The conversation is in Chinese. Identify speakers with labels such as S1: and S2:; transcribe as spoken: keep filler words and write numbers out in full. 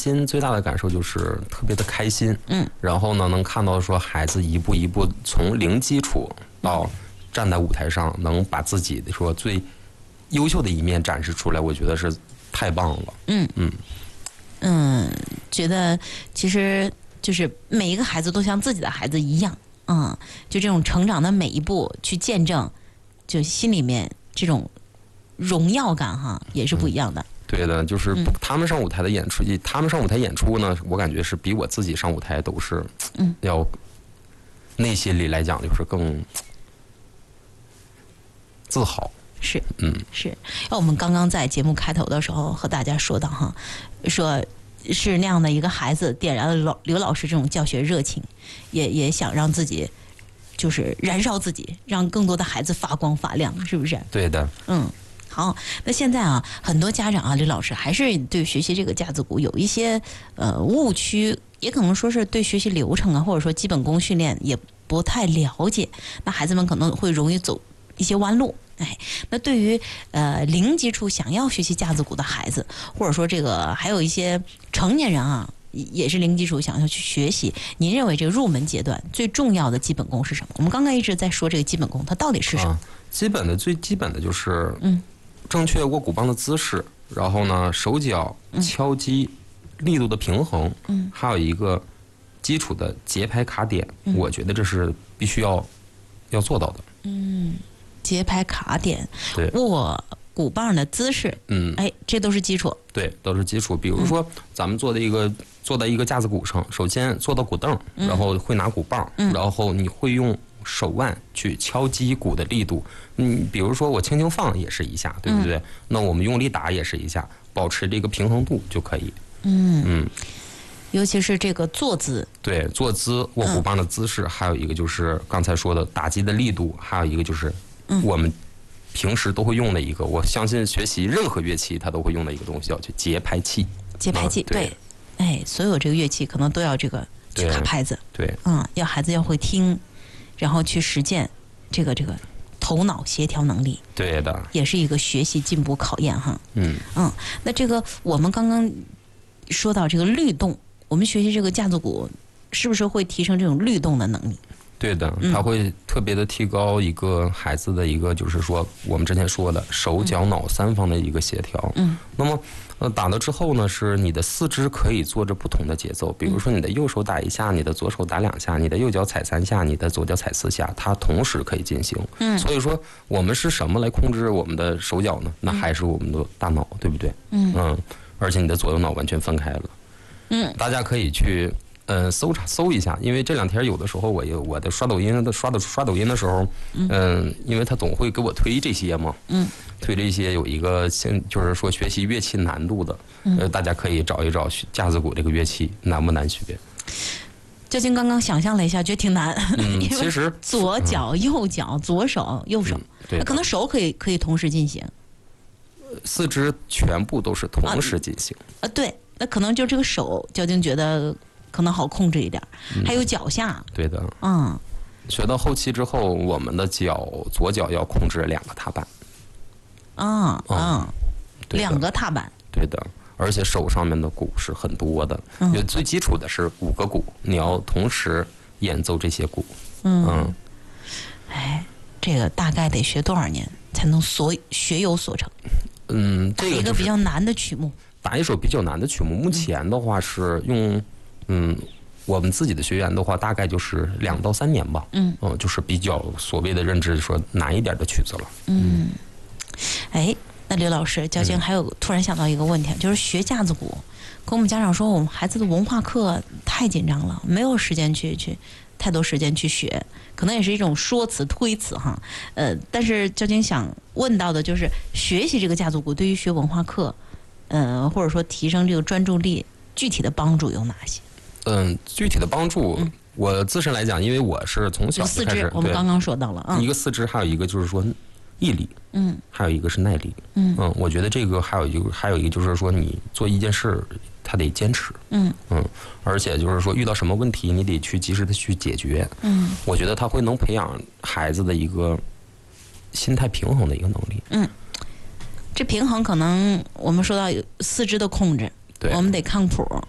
S1: 心最大的感受就是特别的开心，
S2: 嗯，
S1: 然后呢，能看到说孩子一步一步从零基础到站在舞台上，能把自己的说最优秀的一面展示出来，我觉得是太棒了。
S2: 嗯
S1: 嗯
S2: 嗯，觉得其实就是每一个孩子都像自己的孩子一样，嗯，就这种成长的每一步去见证，就心里面这种荣耀感哈，也是不一样的。
S1: 嗯对的，就是他们上舞台的演出，嗯、他们上舞台演出呢，我感觉是比我自己上舞台都是，
S2: 嗯，
S1: 要内心里来讲就是更自豪。
S2: 是，
S1: 嗯，
S2: 是。那我们刚刚在节目开头的时候和大家说到哈，说是那样的一个孩子点燃了老刘老师这种教学热情，也也想让自己就是燃烧自己，让更多的孩子发光发亮，是不是？
S1: 对的，
S2: 嗯。好，那现在啊，很多家长啊，刘老师还是对学习这个架子鼓有一些呃误区，也可能说是对学习流程啊，或者说基本功训练也不太了解，那孩子们可能会容易走一些弯路。哎，那对于呃零基础想要学习架子鼓的孩子，或者说这个还有一些成年人啊，也是零基础想要去学习，您认为这个入门阶段最重要的基本功是什么？我们刚刚一直在说这个基本功，它到底是什么？
S1: 啊、基本的最基本的就是
S2: 嗯。
S1: 正确握鼓棒的姿势，然后呢，手脚敲击力度的平衡，
S2: 嗯，
S1: 还有一个基础的节拍卡点，嗯、我觉得这是必须要要做到的。
S2: 嗯，节拍卡点，
S1: 对，
S2: 握鼓棒的姿势，
S1: 嗯，
S2: 哎，这都是基础。
S1: 对，都是基础。比如说，咱们做的一个坐在一个架子鼓上，首先坐到鼓凳，
S2: 嗯、
S1: 然后会拿鼓棒，
S2: 嗯、
S1: 然后你会用手腕去敲击鼓的力度，嗯，比如说我轻轻放也是一下，对不对？嗯、那我们用力打也是一下，保持这个平衡度就可以。
S2: 嗯
S1: 嗯，
S2: 尤其是这个坐姿，
S1: 对，坐姿、握鼓棒的姿势，嗯、还有一个就是刚才说的打击的力度，还有一个就是我们平时都会用的一个，我相信学习任何乐器它都会用的一个东西，叫做节拍器。
S2: 节拍器，对，对，哎，所有这个乐器可能都要这个去卡拍子，
S1: 对，
S2: 嗯，要孩子要会听。然后去实践这个这个头脑协调能力，
S1: 对的，
S2: 也是一个学习进步考验哈。
S1: 嗯
S2: 嗯，那这个我们刚刚说到这个律动，我们学习这个架子鼓，是不是会提升这种律动的能力？
S1: 对的，它会特别的提高一个孩子的一个，就是说我们之前说的手脚脑三方的一个协调。
S2: 嗯，
S1: 那么呃打了之后呢，是你的四肢可以做着不同的节奏，比如说你的右手打一下，你的左手打两下，你的右脚踩三下，你的左脚踩四下，它同时可以进行。
S2: 嗯，
S1: 所以说我们是什么来控制我们的手脚呢？那还是我们的大脑，对不对？
S2: 嗯
S1: 嗯，而且你的左右脑完全分开了。
S2: 嗯，
S1: 大家可以去。嗯，搜查搜一下，因为这两天有的时候我有我的刷抖音的刷的刷抖音的时候，嗯，因为他总会给我推这些嘛，
S2: 嗯，
S1: 推这些有一个先就是说学习乐器难度的，呃，大家可以找一找架子鼓这个乐器难不难学。
S2: 究竟刚刚想象了一下，觉得挺难，
S1: 嗯，其实
S2: 左脚、右脚、左手、右手，
S1: 对，
S2: 可能手可以可以同时进行，
S1: 四肢全部都是同时进行。
S2: 啊，对，那可能就这个手，究竟觉得。可能好控制一点，还有脚下，
S1: 嗯、对的，
S2: 嗯，
S1: 学到后期之后，我们的脚左脚要控制两个踏板，
S2: 啊、嗯、啊、嗯，两个踏板，
S1: 对的，而且手上面的鼓是很多的，
S2: 嗯、
S1: 有最基础的是五个鼓，你要同时演奏这些鼓，
S2: 嗯，
S1: 嗯
S2: 哎，这个大概得学多少年才能所学有所成？
S1: 嗯，这个、就是、
S2: 一个比较难的曲目。
S1: 打一首比较难的曲目，目前的话是用，嗯，我们自己的学员的话，大概就是两到三年吧。
S2: 嗯，
S1: 嗯，就是比较所谓的认知说难一点的曲子了。
S2: 嗯，哎，那刘老师，交警还有突然想到一个问题，就是学架子鼓，跟我们家长说，我们孩子的文化课太紧张了，没有时间去去太多时间去学，可能也是一种说辞推辞哈。呃，但是交警想问到的就是，学习这个架子鼓对于学文化课。呃，或者说提升这个专注力，具体的帮助有哪些？
S1: 嗯，具体的帮助，嗯、我自身来讲，因为我是从小就开始，
S2: 我们刚刚说到了，嗯、
S1: 一个四肢，还有一个就是说毅力，
S2: 嗯，
S1: 还有一个是耐力，
S2: 嗯
S1: 嗯，我觉得这个还有一个还有一个就是说，你做一件事，他得坚持，
S2: 嗯
S1: 嗯，而且就是说遇到什么问题，你得去及时的去解决，
S2: 嗯，
S1: 我觉得他会能培养孩子的一个心态平衡的一个能力，
S2: 嗯。这平衡可能我们说到四肢的控制，
S1: 对，
S2: 我们得看谱，